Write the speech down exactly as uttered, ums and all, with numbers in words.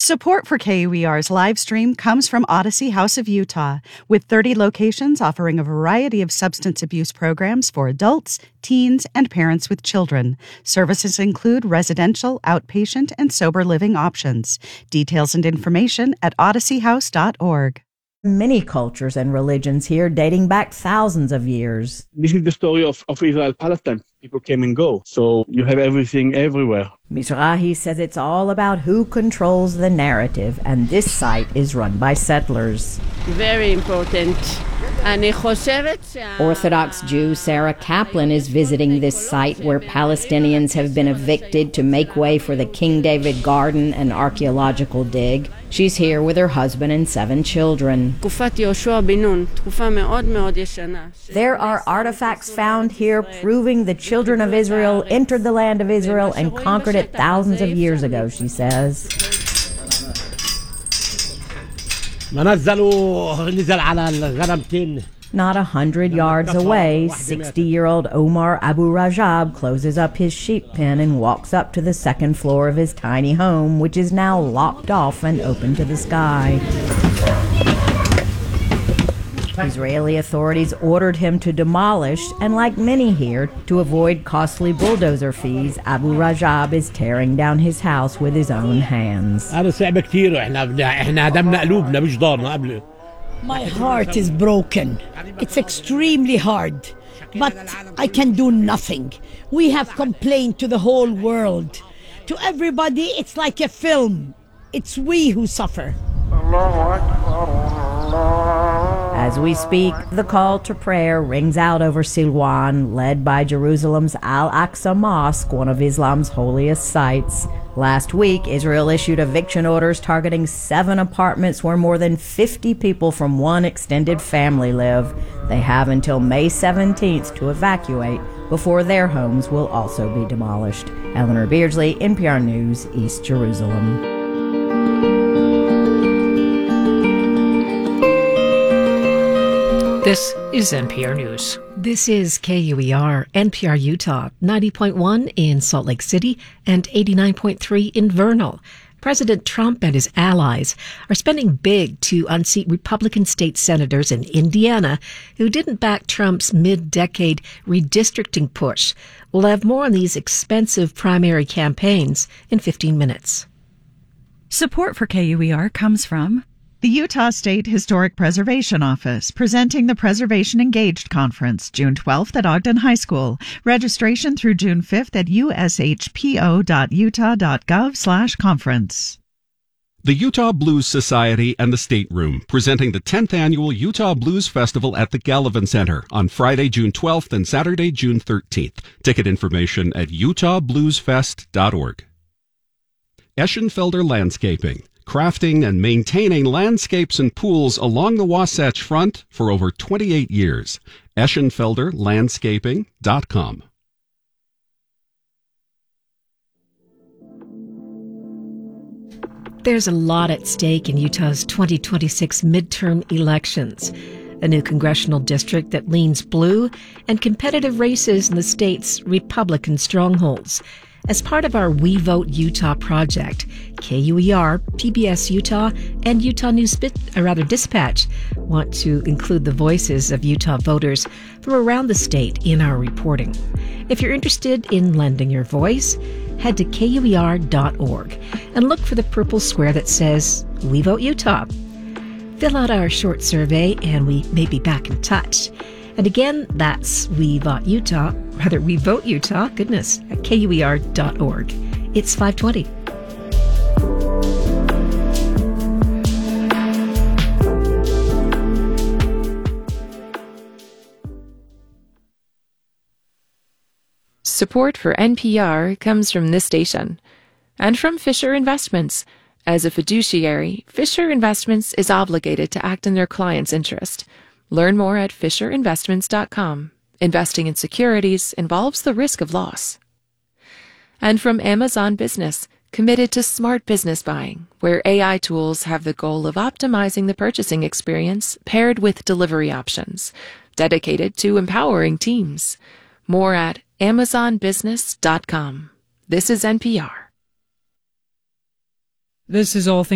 Support for K U E R's live stream comes from Odyssey House of Utah, with thirty locations offering a variety of substance abuse programs for adults, teens, and parents with children. Services include residential, outpatient, and sober living options. Details and information at odyssey house dot org. Many cultures and religions here dating back thousands of years. This is the story of, of Israel-Palestine. People came and go, so you have everything everywhere. Mizrahi says it's all about who controls the narrative, and this site is run by settlers. Very important. Orthodox Jew Sarah Kaplan is visiting this site where Palestinians have been evicted to make way for the King David Garden and archaeological dig. She's here with her husband and seven children. There are artifacts found here proving the children of Israel entered the land of Israel and conquered it thousands of years ago, she says. Not a hundred yards away, sixty-year-old Omar Abu Rajab closes up his sheep pen and walks up to the second floor of his tiny home, which is now locked off and open to the sky. Israeli authorities ordered him to demolish, and like many here, to avoid costly bulldozer fees, Abu Rajab is tearing down his house with his own hands. My heart is broken. It's extremely hard, but I can do nothing. We have complained to the whole world. To everybody, it's like a film. It's we who suffer. As we speak, the call to prayer rings out over Silwan, led by Jerusalem's Al-Aqsa Mosque, one of Islam's holiest sites. Last week, Israel issued eviction orders targeting seven apartments where more than fifty people from one extended family live. They have until May seventeenth to evacuate before their homes will also be demolished. Eleanor Beardsley, N P R News, East Jerusalem. This is N P R News. This is K U E R, N P R Utah, ninety point one in Salt Lake City and eighty-nine point three in Vernal. President Trump and his allies are spending big to unseat Republican state senators in Indiana who didn't back Trump's mid-decade redistricting push. We'll have more on these expensive primary campaigns in fifteen minutes. Support for K U E R comes from the Utah State Historic Preservation Office, presenting the Preservation Engaged Conference, June twelfth at Ogden High School. Registration through June fifth at u s h p o dot utah dot gov slash conference. The Utah Blues Society and the State Room, presenting the tenth Annual Utah Blues Festival at the Gallivan Center on Friday, June twelfth and Saturday, June thirteenth. Ticket information at utah blues fest dot org. Eschenfelder Landscaping, crafting and maintaining landscapes and pools along the Wasatch Front for over twenty-eight years. eschenfelder landscaping dot com. There's a lot at stake in Utah's twenty twenty-six midterm elections. A new congressional district that leans blue and competitive races in the state's Republican strongholds. As part of our We Vote Utah project, K U E R, P B S Utah, and Utah News Bit, or rather Dispatch want to include the voices of Utah voters from around the state in our reporting. If you're interested in lending your voice, head to K U E R dot org and look for the purple square that says We Vote Utah. Fill out our short survey and we may be back in touch. And again, that's We Vote Utah, rather We Vote Utah, goodness, at K U E R dot org. It's five twenty. Support for N P R comes from this station and from Fisher Investments. As a fiduciary, Fisher Investments is obligated to act in their client's interest. Learn more at fisher investments dot com. Investing in securities involves the risk of loss. And from Amazon Business, committed to smart business buying, where A I tools have the goal of optimizing the purchasing experience paired with delivery options, dedicated to empowering teams. More at amazon business dot com. This is N P R. This is All Things